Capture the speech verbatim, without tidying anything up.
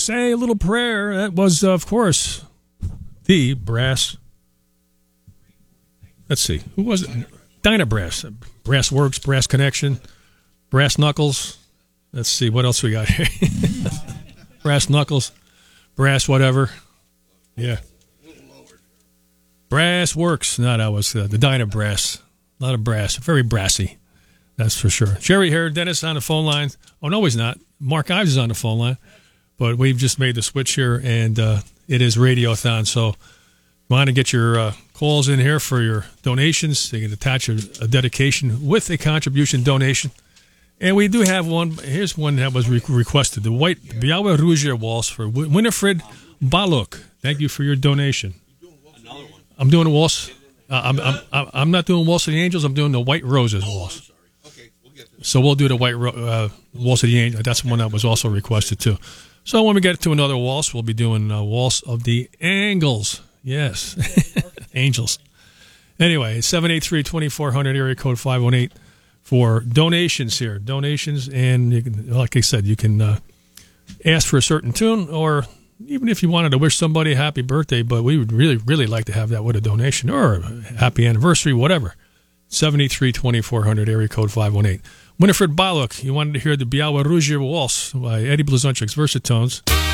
say a little prayer. That was, uh, of course, the Brass. Let's see. Who was it? Dynabrass. Brass Works, Brass Connection, Brass Knuckles. Let's see. What else we got here? Brass Knuckles, Brass whatever. Yeah. Brass Works. No, that was uh, the Dynabrass. A lot of brass. Very brassy. That's for sure. Jerry here. Dennis on the phone line. Oh, no, he's not. Mark Ives is on the phone line. But we've just made the switch here, and uh, it is Radiothon. So want to get your uh, calls in here for your donations. You can attach a, a dedication with a contribution donation. And we do have one. Here's one that was re- requested. The White Białe Róże Waltz for w- Winifred Baluk. Thank you for your donation. Another one. I'm doing a waltz. Uh, I'm, I'm, I'm, I'm not doing Waltz of the Angels. I'm doing the White Roses Waltz. Okay, we'll get this. So we'll do the White Ro- uh, Waltz of the Angels. That's one that was also requested, too. So when we get to another waltz, we'll be doing uh, Waltz of the Angles. Yes. Angels. Anyway, seven eight three, two four zero zero, area code five one eight for donations here. Donations, and you can, like I said, you can uh, ask for a certain tune, or even if you wanted to wish somebody a happy birthday, but we would really, really like to have that with a donation, or a happy anniversary, whatever. seven eight three, two four zero zero, area code five one eight. Winifred Baluk, you wanted to hear the Białe Róże Waltz by Eddie Blazonczyk's Versatones.